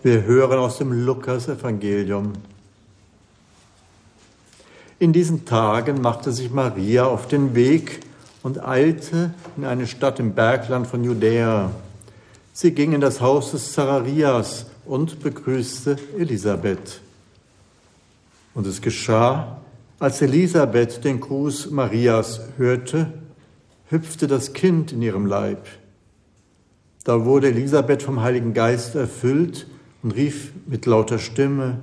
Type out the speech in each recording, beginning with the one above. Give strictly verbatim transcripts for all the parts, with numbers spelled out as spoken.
Wir hören aus dem Lukas-Evangelium. In diesen Tagen machte sich Maria auf den Weg und eilte in eine Stadt im Bergland von Judäa. Sie ging in das Haus des Zacharias und begrüßte Elisabeth. Und es geschah, als Elisabeth den Gruß Marias hörte, hüpfte das Kind in ihrem Leib. Da wurde Elisabeth vom Heiligen Geist erfüllt und rief mit lauter Stimme: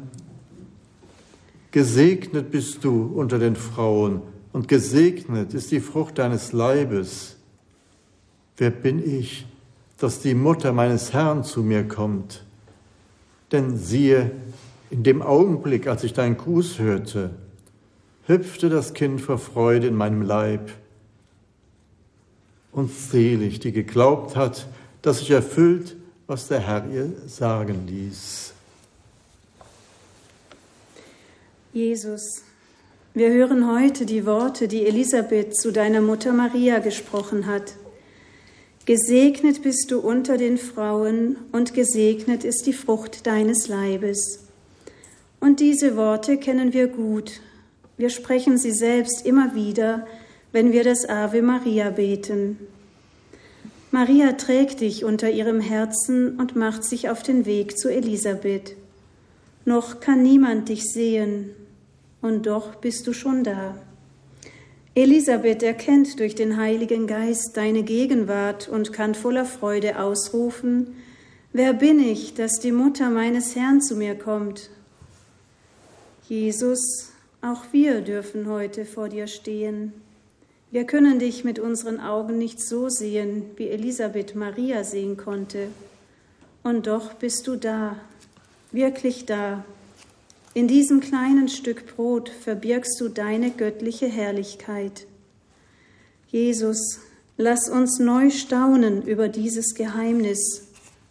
Gesegnet bist du unter den Frauen und gesegnet ist die Frucht deines Leibes. Wer bin ich, dass die Mutter meines Herrn zu mir kommt? Denn siehe, in dem Augenblick, als ich deinen Gruß hörte, hüpfte das Kind vor Freude in meinem Leib. Und selig, die geglaubt hat, dass sich erfüllt, was der Herr ihr sagen ließ. Jesus, wir hören heute die Worte, die Elisabeth zu deiner Mutter Maria gesprochen hat. Gesegnet bist du unter den Frauen und gesegnet ist die Frucht deines Leibes. Und diese Worte kennen wir gut. Wir sprechen sie selbst immer wieder, wenn wir das Ave Maria beten. Maria trägt dich unter ihrem Herzen und macht sich auf den Weg zu Elisabeth. Noch kann niemand dich sehen, und doch bist du schon da. Elisabeth erkennt durch den Heiligen Geist deine Gegenwart und kann voller Freude ausrufen: Wer bin ich, dass die Mutter meines Herrn zu mir kommt? Jesus, auch wir dürfen heute vor dir stehen. Wir können dich mit unseren Augen nicht so sehen, wie Elisabeth Maria sehen konnte. Und doch bist du da, wirklich da. In diesem kleinen Stück Brot verbirgst du deine göttliche Herrlichkeit. Jesus, lass uns neu staunen über dieses Geheimnis.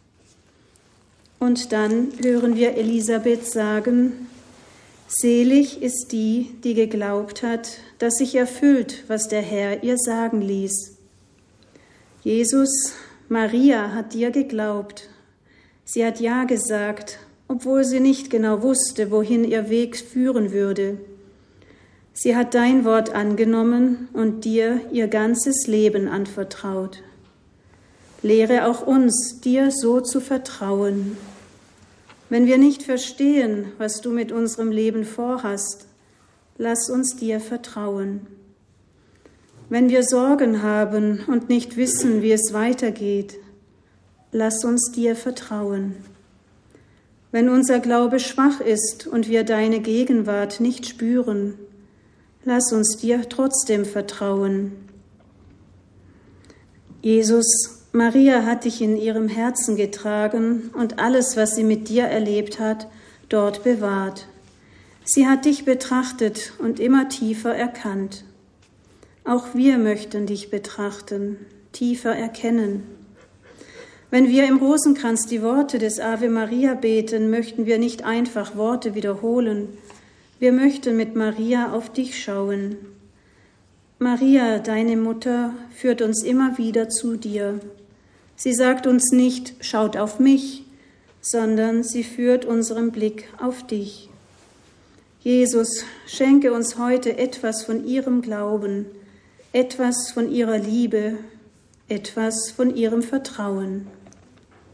Und dann hören wir Elisabeth sagen: Selig ist die, die geglaubt hat, dass sich erfüllt, was der Herr ihr sagen ließ. Jesus, Maria hat dir geglaubt. Sie hat Ja gesagt, obwohl sie nicht genau wusste, wohin ihr Weg führen würde. Sie hat dein Wort angenommen und dir ihr ganzes Leben anvertraut. Lehre auch uns, dir so zu vertrauen. Wenn wir nicht verstehen, was du mit unserem Leben vorhast, lass uns dir vertrauen. Wenn wir Sorgen haben und nicht wissen, wie es weitergeht, lass uns dir vertrauen. Wenn unser Glaube schwach ist und wir deine Gegenwart nicht spüren, lass uns dir trotzdem vertrauen. Jesus, Maria hat dich in ihrem Herzen getragen und alles, was sie mit dir erlebt hat, dort bewahrt. Sie hat dich betrachtet und immer tiefer erkannt. Auch wir möchten dich betrachten, tiefer erkennen. Wenn wir im Rosenkranz die Worte des Ave Maria beten, möchten wir nicht einfach Worte wiederholen. Wir möchten mit Maria auf dich schauen. Maria, deine Mutter, führt uns immer wieder zu dir. Sie sagt uns nicht, schaut auf mich, sondern sie führt unseren Blick auf dich. Jesus, schenke uns heute etwas von ihrem Glauben, etwas von ihrer Liebe, etwas von ihrem Vertrauen.